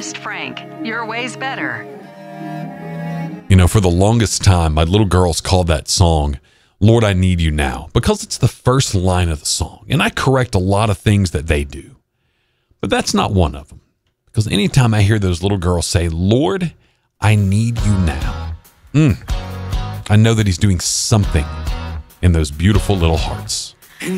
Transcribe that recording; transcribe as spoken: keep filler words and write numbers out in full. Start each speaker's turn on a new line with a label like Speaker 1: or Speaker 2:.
Speaker 1: Honest Frank, your way's better.
Speaker 2: You know, for the longest time, my little girls called that song, Lord, I Need You Now, because it's the first line of the song. And I correct a lot of things that they do. But that's not one of them. Because anytime I hear those little girls say, Lord, I need you now, mm, I know that he's doing something in those beautiful little hearts.